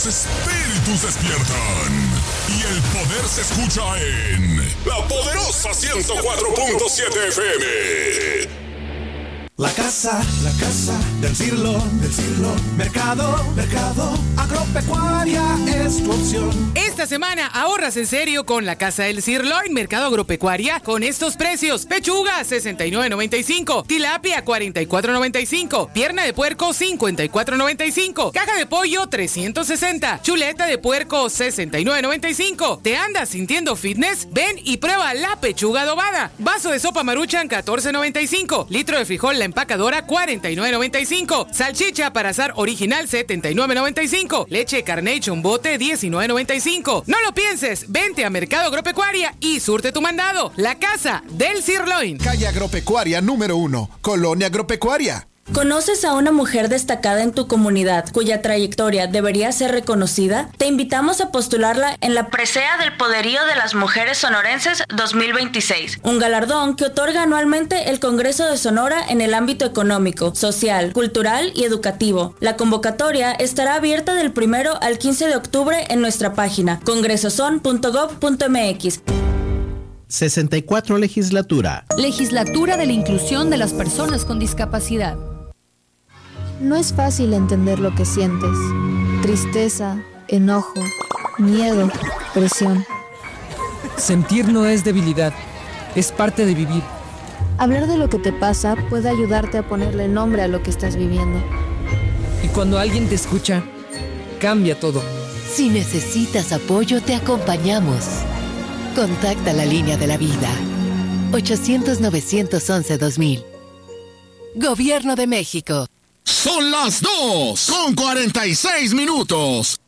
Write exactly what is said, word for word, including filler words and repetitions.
Los espíritus despiertan y el poder se escucha en La Poderosa ciento cuatro punto siete F M. La casa, la casa del Cirlo, del Cirlo. Mercado, mercado, agropecuaria es tu opción. Esta semana ahorras en serio con la Casa del Sirloin, Mercado Agropecuaria, con estos precios: pechuga sesenta y nueve noventa y cinco, tilapia cuarenta y cuatro noventa y cinco, pierna de puerco cincuenta y cuatro noventa y cinco, caja de pollo trescientos sesenta, chuleta de puerco sesenta y nueve noventa y cinco. ¿Te andas sintiendo fitness? Ven y prueba la pechuga adobada. Vaso de sopa Maruchan catorce noventa y cinco, litro de frijol La Empacadora cuarenta y nueve noventa y cinco, salchicha para asar original setenta y nueve noventa y cinco, leche Carnation bote diecinueve noventa y cinco. No lo pienses, vente a Mercado Agropecuaria y surte tu mandado. La Casa del Sirloin. Calle Agropecuaria número uno, Colonia Agropecuaria. ¿Conoces a una mujer destacada en tu comunidad cuya trayectoria debería ser reconocida? Te invitamos a postularla en la Presea del Poderío de las Mujeres Sonorenses dos mil veintiséis, un galardón que otorga anualmente el Congreso de Sonora en el ámbito económico, social, cultural y educativo. La convocatoria estará abierta del primero al quince de octubre en nuestra página congresoson punto gob punto mx. sesenta y cuatro Legislatura. Legislatura de la Inclusión de las Personas con Discapacidad. No es fácil entender lo que sientes. Tristeza, enojo, miedo, presión. Sentir no es debilidad, es parte de vivir. Hablar de lo que te pasa puede ayudarte a ponerle nombre a lo que estás viviendo. Y cuando alguien te escucha, cambia todo. Si necesitas apoyo, te acompañamos. Contacta la Línea de la Vida. ochocientos, novecientos once, dos mil. Gobierno de México. Son las dos con cuarenta y seis minutos.